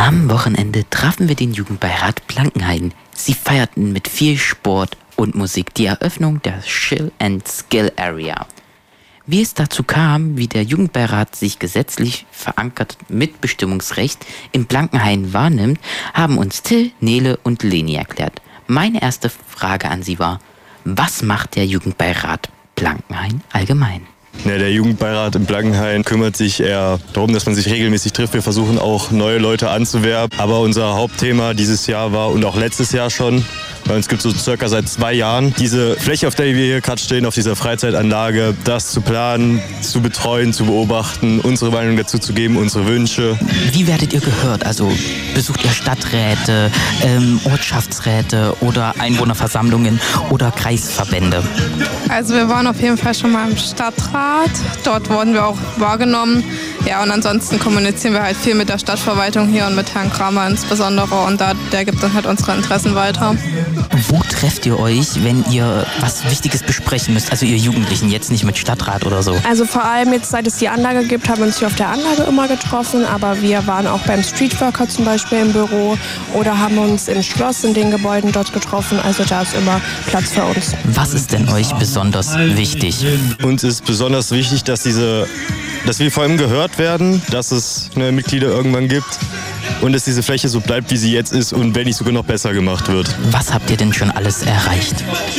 Am Wochenende trafen wir den Jugendbeirat Blankenhain. Sie feierten mit viel Sport und Musik die Eröffnung der Chill and Skill Area. Wie es dazu kam, wie der Jugendbeirat sich gesetzlich verankert Mitbestimmungsrecht in Blankenhain wahrnimmt, haben uns Till, Nele und Leni erklärt. Meine erste Frage an Sie war: Was macht der Jugendbeirat Blankenhain allgemein? Ja, der Jugendbeirat in Blankenhain kümmert sich eher darum, dass man sich regelmäßig trifft. Wir versuchen auch neue Leute anzuwerben. Aber unser Hauptthema dieses Jahr war und auch letztes Jahr schon, bei uns gibt es so circa seit 2 Jahren, diese Fläche, auf der wir hier gerade stehen, auf dieser Freizeitanlage, das zu planen, zu betreuen, zu beobachten, unsere Meinung dazu zu geben, unsere Wünsche. Wie werdet ihr gehört? Also besucht ihr Stadträte, Ortschaftsräte oder Einwohnerversammlungen oder Kreisverbände? Also wir waren auf jeden Fall schon mal im Stadtrat. Dort wurden wir auch wahrgenommen. Ja, und ansonsten kommunizieren wir halt viel mit der Stadtverwaltung hier und mit Herrn Kramer insbesondere. Und der gibt dann halt unsere Interessen weiter. Wo trefft ihr euch, wenn ihr was Wichtiges besprechen müsst? Also ihr Jugendlichen, jetzt nicht mit Stadtrat oder so. Also vor allem jetzt, seit es die Anlage gibt, haben wir uns hier auf der Anlage immer getroffen. Aber wir waren auch beim Streetworker zum Beispiel im Büro oder haben uns im Schloss in den Gebäuden dort getroffen. Also da ist immer Platz für uns. Was ist denn euch besonders wichtig? Uns ist besonders wichtig, dass wir vor allem gehört werden, dass es neue Mitglieder irgendwann gibt und dass diese Fläche so bleibt, wie sie jetzt ist und wenn nicht sogar noch besser gemacht wird. Was habt ihr denn schon alles erreicht?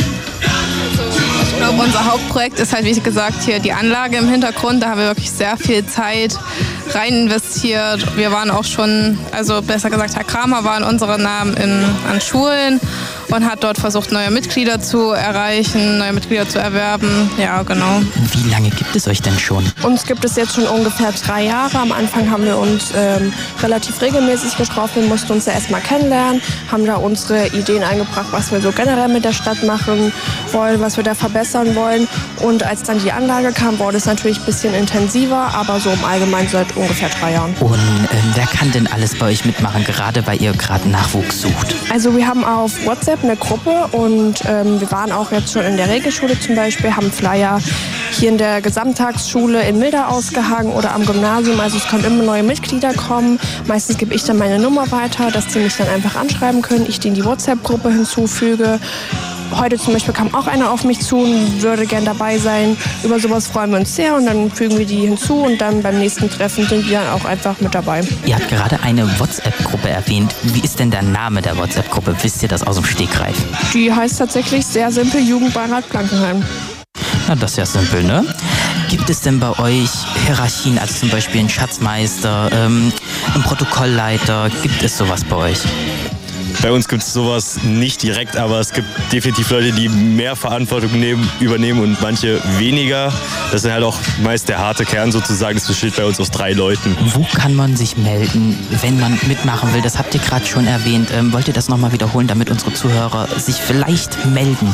Ich glaube, unser Hauptprojekt ist halt, wie gesagt, hier die Anlage im Hintergrund. Da haben wir wirklich sehr viel Zeit rein investiert. Wir waren auch schon, also besser gesagt, Herr Kramer war in unseren Namen an Schulen und hat dort versucht, neue Mitglieder zu erreichen, neue Mitglieder zu erwerben. Ja, genau. Wie lange gibt es euch denn schon? Uns gibt es jetzt schon ungefähr 3 Jahre. Am Anfang haben wir uns relativ regelmäßig getroffen. Wir mussten uns ja erstmal kennenlernen, haben da unsere Ideen eingebracht, was wir so generell mit der Stadt machen wollen, was wir da verbessern wollen. Und als dann die Anlage kam, wurde es natürlich ein bisschen intensiver, aber so im Allgemeinen seit ungefähr 3 Jahren. Und wer kann denn alles bei euch mitmachen, gerade weil ihr gerade Nachwuchs sucht? Also wir haben auf WhatsApp eine Gruppe und wir waren auch jetzt schon in der Regelschule zum Beispiel, haben Flyer hier in der Gesamttagsschule in Milda ausgehangen oder am Gymnasium. Also es können immer neue Mitglieder kommen. Meistens gebe ich dann meine Nummer weiter, dass die mich dann einfach anschreiben können. Ich die in die WhatsApp-Gruppe hinzufüge. Heute zum Beispiel kam auch einer auf mich zu und würde gern dabei sein. Über sowas freuen wir uns sehr und dann fügen wir die hinzu und dann beim nächsten Treffen sind die dann auch einfach mit dabei. Ihr habt gerade eine WhatsApp-Gruppe erwähnt. Wie ist denn der Name der WhatsApp-Gruppe? Wisst ihr das aus dem Stegreif? Die heißt tatsächlich sehr simpel Jugendbeirat Blankenhain. Na, das ist ja simpel, ne? Gibt es denn bei euch Hierarchien, also zum Beispiel einen Schatzmeister, einen Protokollleiter? Gibt es sowas bei euch? Bei uns gibt es sowas nicht direkt, aber es gibt definitiv Leute, die mehr Verantwortung übernehmen und manche weniger. Das ist halt auch meist der harte Kern sozusagen. Das besteht bei uns aus 3 Leuten. Wo kann man sich melden, wenn man mitmachen will? Das habt ihr gerade schon erwähnt. Wollt ihr das nochmal wiederholen, damit unsere Zuhörer sich vielleicht melden?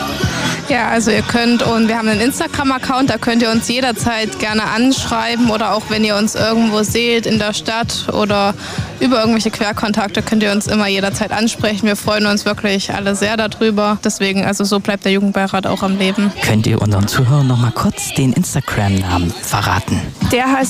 Ja, also ihr könnt, und wir haben einen Instagram-Account, da könnt ihr uns jederzeit gerne anschreiben oder auch wenn ihr uns irgendwo seht in der Stadt oder über irgendwelche Querkontakte, könnt ihr uns immer jederzeit ansprechen. Wir freuen uns wirklich alle sehr darüber. Deswegen, also so bleibt der Jugendbeirat auch am Leben. Könnt ihr unseren Zuhörern nochmal kurz den Instagram-Namen verraten? Der heißt